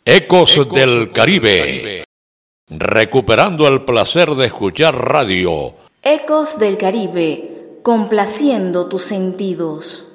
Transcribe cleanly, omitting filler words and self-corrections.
Ecos del Caribe. Recuperando el placer de escuchar radio. Ecos del Caribe, complaciendo tus sentidos.